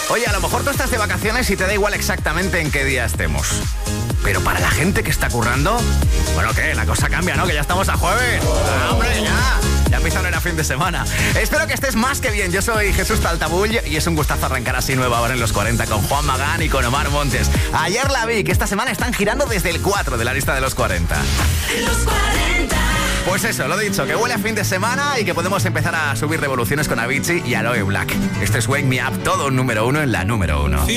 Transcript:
Oye, a lo mejor tú estás de vacaciones y te da igual exactamente en qué día estemos. Pero para la gente que está currando, bueno, ¿qué? La cosa cambia, ¿no? Que ya estamos a jueves. ¡Ah, hombre, ya! Ya empieza a fin de semana. Espero que estés más que bien. Yo soy Jesús Taltabull y es un gustazo arrancar así nueva hora en los 40 con Juan Magán y con Omar Montes. Ayer la vi, que esta semana están girando desde el 4 de la lista de los 40. Los 40. Pues eso, lo dicho, que huele a fin de semana y que podemos empezar a subir revoluciones con Avicii y Aloe Black. Este es Wake Me Up, todo un número 1 en la número 1.